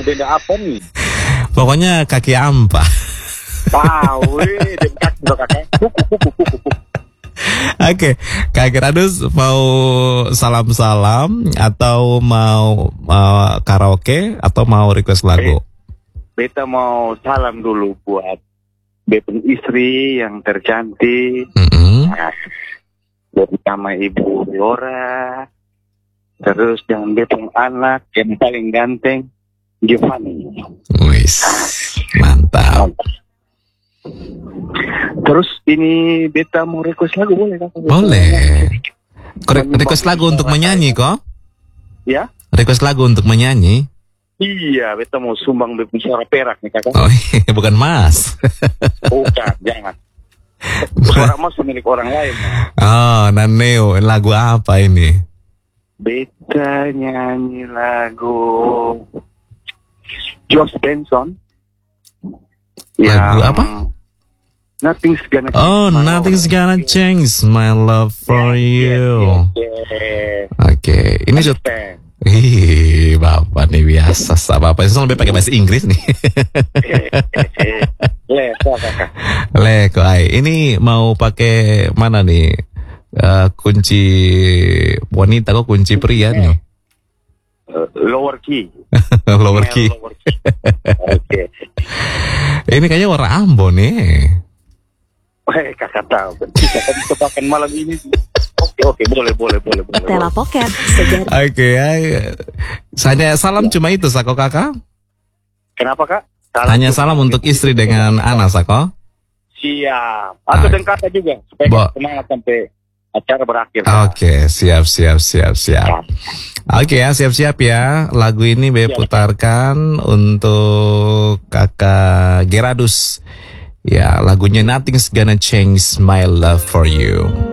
benda apa nih? Pokoknya kaki ampa. Tahu, dekat kakak. Kuku. Oke, Kak Geradus mau salam-salam atau mau karaoke atau mau request lagu? Beta mau salam dulu buat Bepeng istri yang tercantik, bersama Ibu Lora, terus yang Bepeng anak yang paling ganteng, Giovanni. Wis, mantap. Terus ini beta mau request lagu boleh kan? Boleh. Request lagu untuk menyanyi kok? Ya? Request lagu untuk menyanyi? Iya, beta mau sumbang Bepeng suara perak nih kakak. Oh iya, bukan mas. Bukan, jangan. Suara mas milik orang lain. Oh, Naneo, lagu apa ini? Beta nyanyi lagu Josh Benson. Lagu apa? Nothing's Gonna Change. Oh, Nothing's Gonna Change My Love For You. Oke, ini Bapak nih biasa. Bapak itu lebih pakai bahasa Inggris nih. Leko, ini mau pakai mana nih? Kunci wanita kok kunci pria nih? Lower key. Lower key. Oke. Ini kayaknya warna Ambon nih. Kakak tahu. Bisa ditebakkan malam ini. Oke, boleh. Tela Pocket. Oke, hanya salam cuma itu, Sako kakak? Kenapa kak? Hanya salam untuk istri dengan anak, Sako? Siap. Atau dan kakak juga supaya semangat sampai acara berakhir. Oke, siap. Oke ya, siap-siap ya. Lagu ini putarkan untuk kakak Geradus. Ya, lagunya Nothing's Gonna Change My Love For You.